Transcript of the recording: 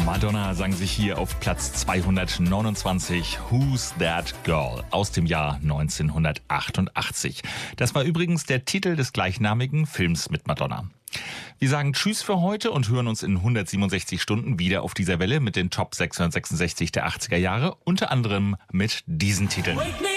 Madonna sang sich hier auf Platz 229 Who's That Girl aus dem Jahr 1988. Das war übrigens der Titel des gleichnamigen Films mit Madonna. Wir sagen Tschüss für heute und hören uns in 167 Stunden wieder auf dieser Welle mit den Top 666 der 80er Jahre, unter anderem mit diesen Titeln.